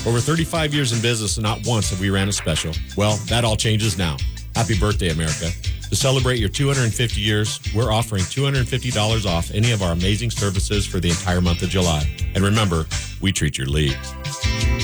Over 35 years in business and not once have we ran a special. Well, that all changes now. Happy birthday, America. To celebrate your 250 years, we're offering $250 off any of our amazing services for the entire month of July. And remember, we treat your league.